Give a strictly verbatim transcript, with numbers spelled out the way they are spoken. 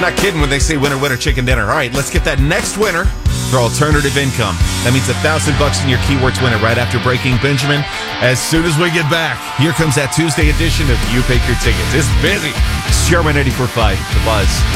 not kidding when they say winner, winner, chicken dinner. All right, let's get that next winner for alternative income. That means a thousand bucks in your keywords winner right after breaking Benjamin. As soon as we get back, here comes that Tuesday edition of You Pick Your Tickets. It's busy. It's Sherman eighty-four point five, The Buzz.